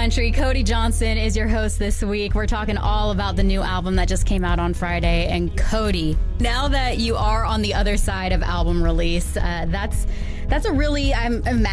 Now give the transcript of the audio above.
Country. Cody Johnson is your host this week. We're talking all about the new album that just came out on Friday. And Cody, now that you are on the other side of album release, that's a really, I'm